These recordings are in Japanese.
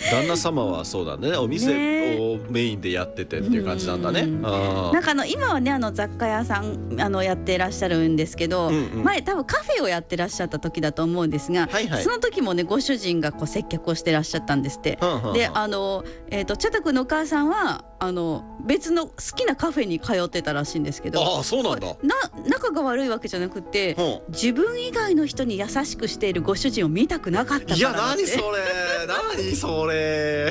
旦那様はそうだね、お店をメインでやっててっていう感じなんだね。 なんか今はね雑貨屋さんやってらっしゃるんですけど、前多分カフェをやってらっしゃった時だと思うんですが、その時もねご主人が接客をしてらっしゃったんですって。で茶太くんのお母さんは別の好きなカフェに通ってたらしいんですけど、 そうなんだ。 仲が悪いわけじゃなくて、自分以外の人に優しくしているご主人を見たくなかったから。いや何それ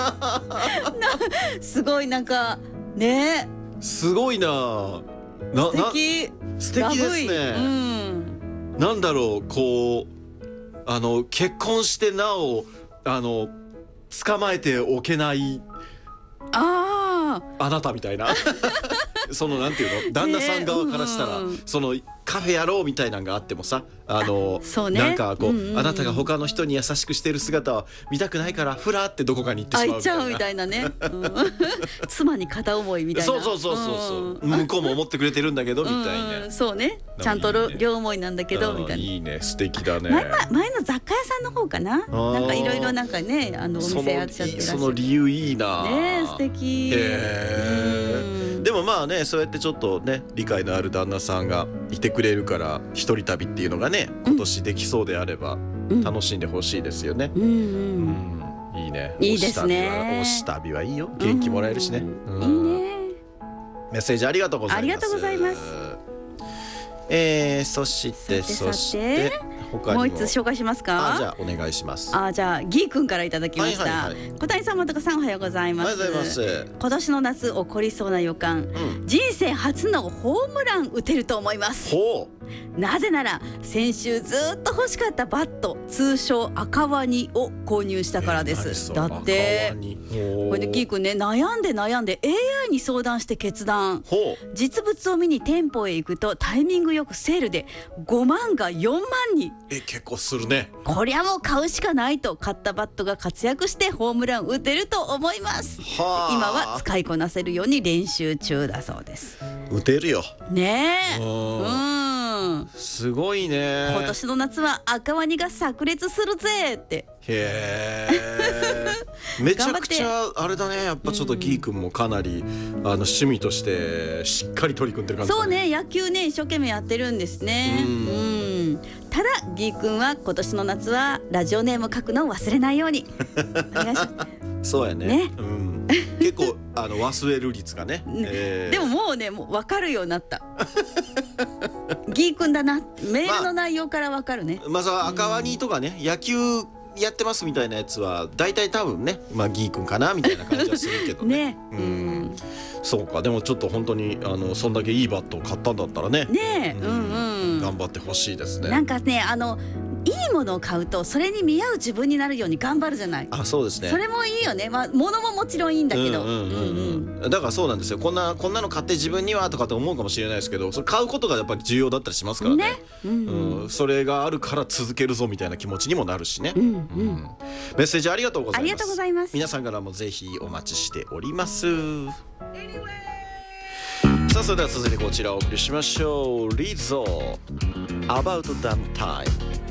すごいなんかね、 すごいな。素敵ですね。なんだろう、こう結婚してなお捕まえておけないあなたみたいなそのなんていうの、旦那さん側からしたら、そのカフェやろうみたいなのがあってもさ、なんかこう、あなたが他の人に優しくしている姿は見たくないからふらってどこかに行ってしまうみたいな、 行っちゃうみたいなね、妻に片思いみたいな。そう向こうも思ってくれてるんだけどみたいな。 そうね、ちゃんと両思いなんだけどみたいな。 いいね、素敵だね。 前の雑貨屋さんの方かな、なんかいろいろなんかねお店やっちゃってらっしゃる。 その理由いいなね、素敵。 でもまあね、そうやってちょっとね理解のある旦那さんがいてくれるから一人旅っていうのがね今年できそうであれば楽しんでほしいですよね。いいね。 いいですね。 推し旅はいいよ。元気もらえるしね。いいね。メッセージありがとうございます。 ありがとうございます。 そして他にもう一つ紹介しますか。 じゃあお願いします。 じゃあギーくんからいただきました。小谷さん、またかさん、おはようございます。今年の夏起こりそうな予感、人生初のホームラン打てると思います。なぜなら先週ずっと欲しかったバット、通称赤ワニを購入したからです。だってこれでギーくんね、悩んで AI に相談して決断。実物を見に店舗へ行くとタイミングよくセールで5万が4万に。 結構するね。 こりゃもう買うしかないと、買ったバットが活躍してホームラン打てると思います。今は使いこなせるように練習中だそうです。 打てるよねえ。すごいね。 今年の夏は赤ワニが炸裂するぜって。 めちゃくちゃあれだね。やっぱちょっとギーくんもかなり趣味としてしっかり取り組んでる感じだね。 そうね、野球ね一生懸命やってるんですね。ただギーくんは今年の夏はラジオネーム書くのを忘れないようにお願いします。 そうやね。結構忘れる率がね。 でももうね、もう分かるようになったギーくんだな、メールの内容から分かるね。 赤ワニとかね、野球やってますみたいなやつは大体多分ね、ギーくんかなみたいな感じはするけどね。そうか。でもちょっと本当にそんだけいいバットを買ったんだったらね、頑張ってほしいですね。 なんかね、いいものを買うとそれに見合う自分になるように頑張るじゃない。 そうですね。 それもいいよね。物ももちろんいいんだけど、 だからそうなんですよ。こんなの買って自分にはとかって思うかもしれないですけど、それ買うことがやっぱり重要だったりしますからね。それがあるから続けるぞみたいな気持ちにもなるしね。メッセージありがとうございます。 ありがとうございます。 皆さんからもぜひお待ちしております。さあ、それでは続いてこちらをお送りしましょう。リゾ About Damn Time。